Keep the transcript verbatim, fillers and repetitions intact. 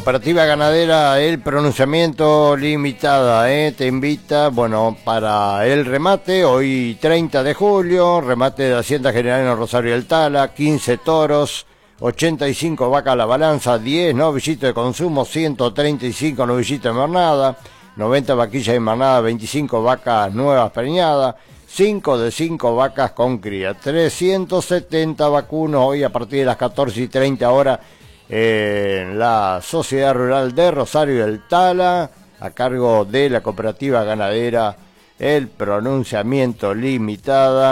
Cooperativa Ganadera El Pronunciamiento Limitada, ¿eh? Te invita, bueno, para el remate, hoy treinta de julio, remate de Hacienda General en Rosario del Tala, quince toros, ochenta y cinco vacas a la balanza, diez novillitos de consumo, ciento treinta y cinco novillitos de marnada, noventa vaquillas de marnada, veinticinco vacas nuevas preñadas, cinco de cinco vacas con cría, trescientos setenta vacunos hoy a partir de las catorce y treinta horas en la Sociedad Rural de Rosario del Tala, a cargo de la Cooperativa Ganadera El Pronunciamiento Limitada.